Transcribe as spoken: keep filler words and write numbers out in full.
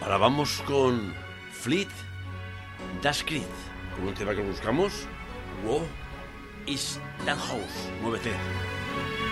Ahora vamos con Fleet Dashkrit, con un tema que buscamos, Wo is that house, muévete.